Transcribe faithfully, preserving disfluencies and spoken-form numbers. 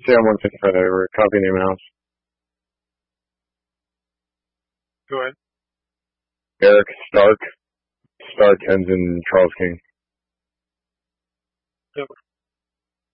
Sam wants to try to copy name house. Go ahead. Eric Stark. Stark ends in Charles King. Yep.